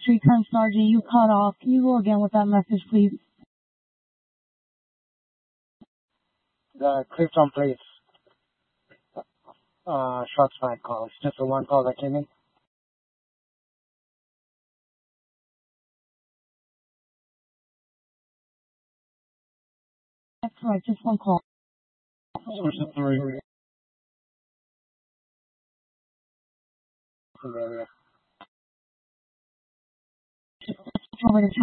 3 times Sergeant. You cut off. Can you go again with that message, please? The Clifton Place shots fired call. It's just the one call that came in. That's right, just one call. Source authority. Over the